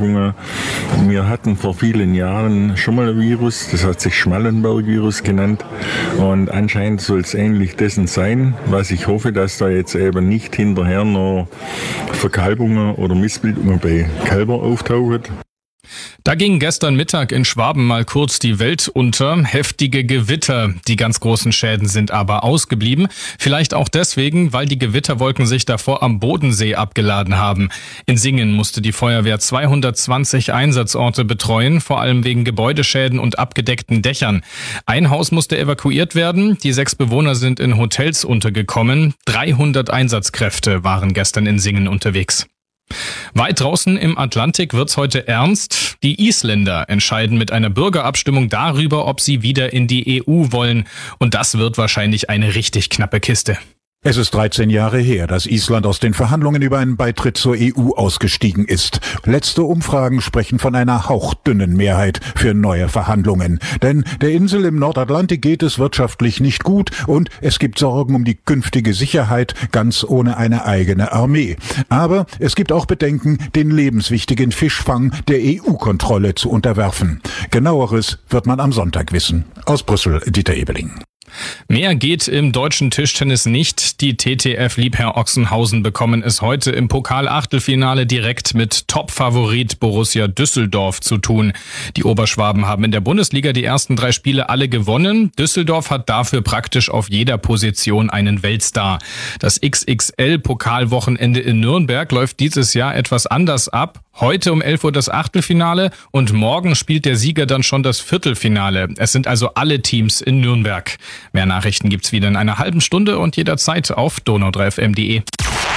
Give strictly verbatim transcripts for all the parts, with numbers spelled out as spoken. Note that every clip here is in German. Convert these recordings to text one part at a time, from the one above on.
Verkalkungen. Wir hatten vor vielen Jahren schon mal ein Virus, das hat sich Schmallenberg-Virus genannt. Und anscheinend soll es ähnlich dessen sein, was ich hoffe, dass da jetzt eben nicht hinterher noch Verkalkungen oder Missbildungen bei Kälbern auftauchen. Da ging gestern Mittag in Schwaben mal kurz die Welt unter. Heftige Gewitter. Die ganz großen Schäden sind aber ausgeblieben. Vielleicht auch deswegen, weil die Gewitterwolken sich davor am Bodensee abgeladen haben. In Singen musste die Feuerwehr zweihundertzwanzig Einsatzorte betreuen, vor allem wegen Gebäudeschäden und abgedeckten Dächern. Ein Haus musste evakuiert werden. Die sechs Bewohner sind in Hotels untergekommen. dreihundert Einsatzkräfte waren gestern in Singen unterwegs. Weit draußen im Atlantik wird's heute ernst. Die Isländer entscheiden mit einer Bürgerabstimmung darüber, ob sie wieder in die E U wollen. Und das wird wahrscheinlich eine richtig knappe Kiste. Es ist dreizehn Jahre her, dass Island aus den Verhandlungen über einen Beitritt zur E U ausgestiegen ist. Letzte Umfragen sprechen von einer hauchdünnen Mehrheit für neue Verhandlungen. Denn der Insel im Nordatlantik geht es wirtschaftlich nicht gut und es gibt Sorgen um die künftige Sicherheit, ganz ohne eine eigene Armee. Aber es gibt auch Bedenken, den lebenswichtigen Fischfang der E U-Kontrolle zu unterwerfen. Genaueres wird man am Sonntag wissen. Aus Brüssel, Dieter Ebeling. Mehr geht im deutschen Tischtennis nicht. Die T T F Liebherr Ochsenhausen bekommen es heute im Pokal-Achtelfinale direkt mit Top-Favorit Borussia Düsseldorf zu tun. Die Oberschwaben haben in der Bundesliga die ersten drei Spiele alle gewonnen. Düsseldorf hat dafür praktisch auf jeder Position einen Weltstar. Das X X L-Pokalwochenende in Nürnberg läuft dieses Jahr etwas anders ab. Heute um elf Uhr das Achtelfinale und morgen spielt der Sieger dann schon das Viertelfinale. Es sind also alle Teams in Nürnberg. Mehr Nachrichten gibt's wieder in einer halben Stunde und jederzeit auf donau drei f m punkt d e.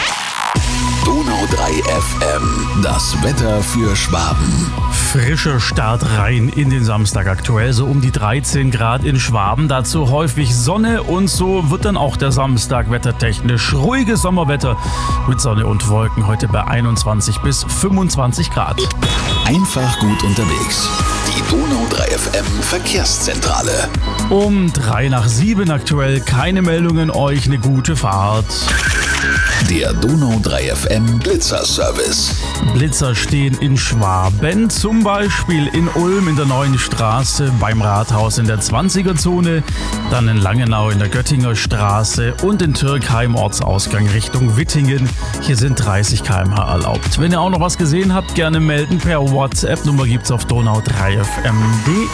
Donau drei F M, das Wetter für Schwaben. Frischer Start rein in den Samstag aktuell, so um die dreizehn Grad in Schwaben. Dazu häufig Sonne und so wird dann auch der Samstag wettertechnisch. Ruhiges Sommerwetter mit Sonne und Wolken heute bei einundzwanzig bis fünfundzwanzig Grad. Einfach gut unterwegs. Die Donau drei F M Verkehrszentrale. Um drei nach sieben aktuell, keine Meldungen, euch eine gute Fahrt. Der Donau drei F M Blitzer-Service. Blitzer stehen in Schwaben, zum Beispiel in Ulm in der Neuen Straße, beim Rathaus in der zwanziger-Zone, dann in Langenau in der Göttinger Straße und in Türkheim Ortsausgang Richtung Wittingen. Hier sind dreißig Kilometer pro Stunde erlaubt. Wenn ihr auch noch was gesehen habt, gerne melden per WhatsApp. Nummer gibt's auf donau drei f m punkt d e.